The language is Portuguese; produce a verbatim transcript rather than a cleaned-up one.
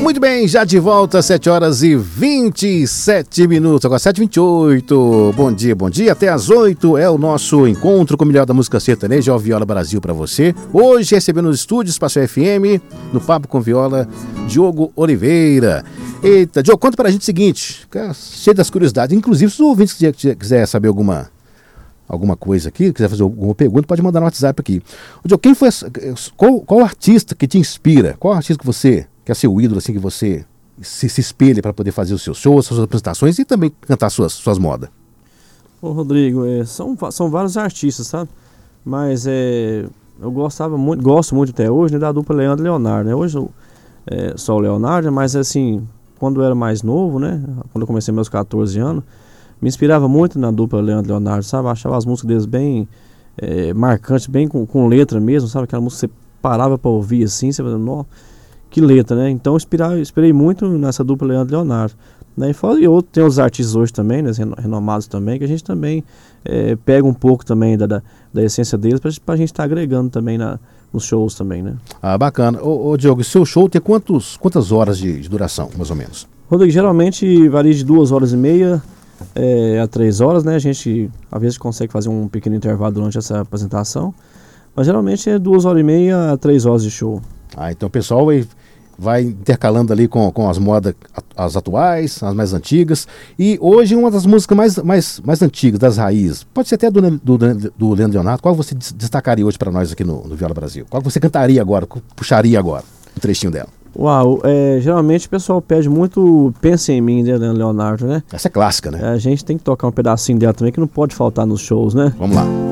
Muito bem, já de volta, sete horas e vinte e sete minutos, agora sete e vinte e oito. Bom dia, bom dia, até às oito é o nosso encontro com o melhor da música sertaneja, ao Viola Brasil para você. Hoje recebendo nos estúdios Espaço F M, no Papo com Viola, Diogo Oliveira. Eita, Diogo, conta pra gente o seguinte, cheio das curiosidades, inclusive se os ouvintes quiser saber alguma, alguma coisa aqui, quiser fazer alguma pergunta, pode mandar no WhatsApp aqui. Diogo, quem foi, qual, qual artista que te inspira? Qual artista que você... que é seu ídolo, assim, que você se, se espelha para poder fazer os seus shows, suas apresentações e também cantar suas, suas modas? Ô Rodrigo, é, são, são vários artistas, sabe? Mas é, eu gostava muito, gosto muito até hoje, né, da dupla Leandro e Leonardo, né? Hoje eu é, sou o Leonardo, mas assim, quando eu era mais novo, né? Quando eu comecei meus catorze anos, me inspirava muito na dupla Leandro e Leonardo, sabe? Eu achava as músicas deles bem é, marcantes, bem com, com letra mesmo, sabe? Aquela música que você parava para ouvir assim, você falava, nossa, que letra, né? Então eu inspirei, inspirei muito nessa dupla Leandro e Leonardo, né? E, fora, e outro, tem os artistas hoje também, né? Renomados também, que a gente também é, pega um pouco também da, da, da essência deles para a gente estar tá agregando também na, nos shows também, né? Ah, bacana. Ô, ô Diogo, seu show tem quantos, quantas horas de, de duração, mais ou menos? Rodrigo, geralmente varia de duas horas e meia é, a três horas, né? A gente às vezes consegue fazer um pequeno intervalo durante essa apresentação, mas geralmente é duas horas e meia a três horas de show. Ah, então o pessoal vai, vai intercalando ali com, com as modas, as atuais, as mais antigas. E hoje uma das músicas mais, mais, mais antigas, das raízes, pode ser até do, do, do Leandro Leonardo, qual você destacaria hoje para nós aqui no, no Viola Brasil? Qual você cantaria agora, puxaria agora, um trechinho dela? Uau, é, geralmente o pessoal pede muito Pensa em Mim, né, Leonardo, né? Essa é clássica, né? É, a gente tem que tocar um pedacinho dela também, que não pode faltar nos shows, né? Vamos lá.